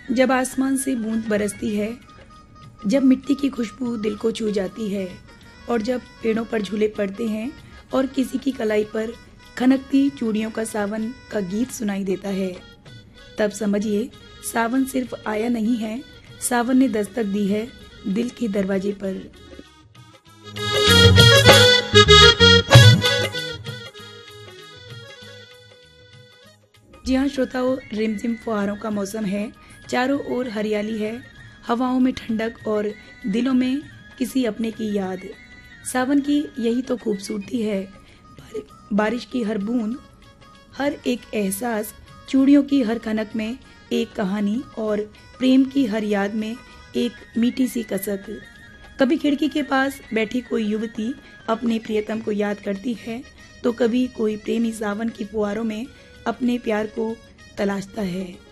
जब आसमान से बूंद बरसती है, जब मिट्टी की खुशबू दिल को छू जाती है, और जब पेड़ों पर झूले पड़ते हैं और किसी की कलाई पर खनकती चूड़ियों का सावन का गीत सुनाई देता है, तब समझिए सावन सिर्फ आया नहीं है, सावन ने दस्तक दी है दिल के दरवाजे पर। जी हाँ श्रोताओ, रिमझिम फुहारों का मौसम है, चारों ओर हरियाली है, हवाओं में ठंडक और दिलों में किसी अपने की याद। सावन की यही तो खूबसूरती है, बारिश की हर बूंद, हर एक एहसास, चूड़ियों की हर खनक में एक कहानी और प्रेम की हर याद में एक मीठी सी कसक। कभी खिड़की के पास बैठी कोई युवती अपने प्रियतम को याद करती है, तो कभी कोई प्रेमी सावन की फुहारों में अपने प्यार को तलाशता है।